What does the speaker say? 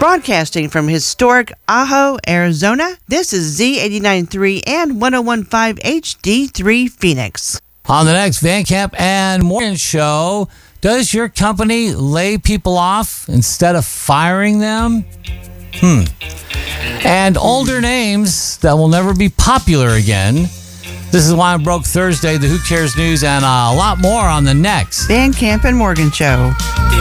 Broadcasting from historic Ajo, Arizona, this is Z89.3 and 101.5 HD3 Phoenix. On the next Van Camp and Morgan show, does your company lay people off instead of firing them? And older names that will never be popular again. This is Why I'm Broke Thursday, the Who Cares News, and a lot more on the next Van Camp and Morgan show.